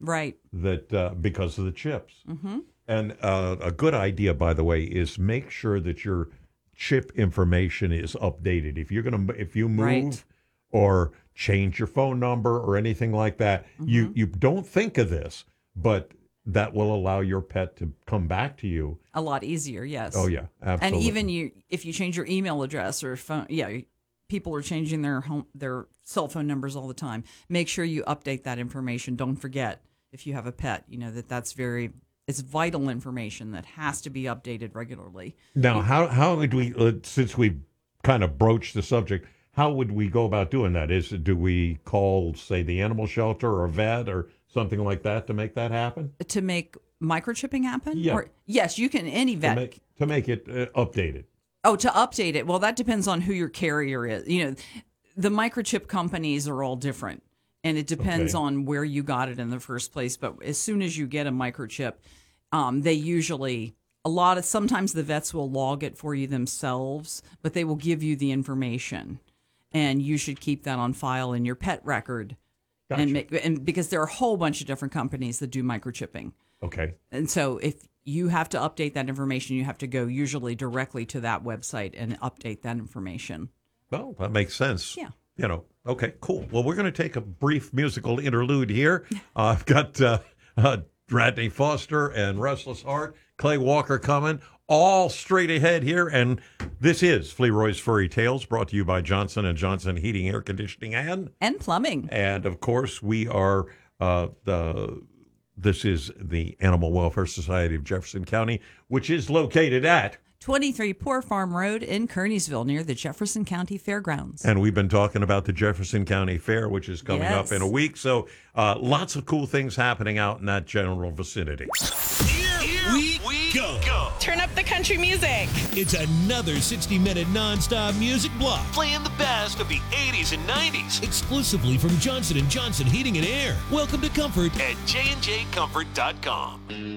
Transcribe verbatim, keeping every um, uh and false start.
Right. That uh, because of the chips. Mm-hmm. And uh, a good idea, by the way, is make sure that your chip information is updated. If you're gonna, if you move Right. or change your phone number or anything like that, Mm-hmm. you you don't think of this, but that will allow your pet to come back to you A lot easier, yes. Oh yeah, absolutely. And even you, if you change your email address or phone, yeah, people are changing their home, their cell phone numbers all the time. Make sure you update that information. Don't forget if you have a pet, you know that that's very, it's vital information that has to be updated regularly. Now, how how would we, uh, since we kind of broached the subject, how would we go about doing that? Is do we call, say, the animal shelter or a vet or something like that to make that happen? To make microchipping happen? Yeah. Or, yes, you can. Any vet. To make, to make it uh, updated. Oh, to update it. Well, that depends on who your carrier is. You know, the microchip companies are all different, and it depends Okay. on where you got it in the first place. But as soon as you get a microchip, um, they usually a lot of sometimes the vets will log it for you themselves, but they will give you the information, and you should keep that on file in your pet record. Gotcha. And make, and because there are a whole bunch of different companies that do microchipping. Okay. And so if you have to update that information, you have to go usually directly to that website and update that information. Well, that makes sense. Yeah. You know, okay, cool. Well, we're going to take a brief musical interlude here. Uh, I've got uh, uh, Radney Foster and Restless Heart, Clay Walker coming, all straight ahead here. And this is Fleroy's Furry Tales, brought to you by Johnson and Johnson Heating, Air Conditioning, and... And plumbing. And, of course, we are... Uh, the This is the Animal Welfare Society of Jefferson County, which is located at... twenty-three Poor Farm Road in Kearneysville, near the Jefferson County Fairgrounds. And we've been talking about the Jefferson County Fair, which is coming Yes. up in a week. So uh, lots of cool things happening out in that general vicinity. Here, Here we, we go. go. Turn up the country music. It's another sixty-minute nonstop music block. Playing the best of the eighties and nineties. Exclusively from Johnson and Johnson Heating and Air. Welcome to Comfort at j and j comfort dot com.